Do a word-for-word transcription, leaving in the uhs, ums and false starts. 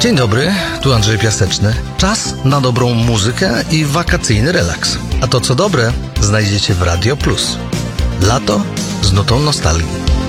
Dzień dobry, tu Andrzej Piaseczny. Czas na dobrą muzykę i wakacyjny relaks. A to co dobre znajdziecie w Radio Plus. Lato z nutą nostalgii.